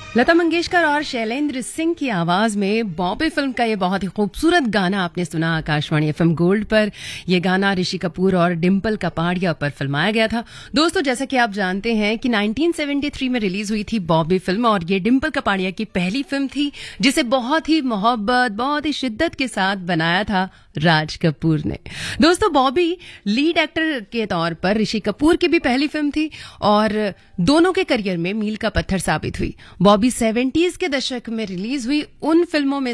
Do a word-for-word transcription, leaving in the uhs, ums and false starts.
लता मंगेशकर और शैलेंद्र सिंह की आवाज में बॉबी फिल्म का ये बहुत ही खूबसूरत गाना आपने सुना आकाशवाणी एफएम गोल्ड पर। यह गाना ऋषि कपूर और डिम्पल कपाड़िया पर फिल्माया गया था। दोस्तों, जैसा कि आप जानते हैं कि नाइनटीन सेवेंटी थ्री में रिलीज हुई थी बॉबी फिल्म और ये डिम्पल कपाड़िया की पहली फिल्म थी जिसे बहुत ही मोहब्बत, बहुत ही शिद्दत के साथ बनाया था राज कपूर ने। दोस्तों, बॉबी लीड एक्टर के तौर पर ऋषि कपूर की भी पहली फिल्म थी और दोनों के करियर में मील का पत्थर साबित हुई। बॉबी सेवेंटीज के दशक में रिलीज हुई उन फिल्मों में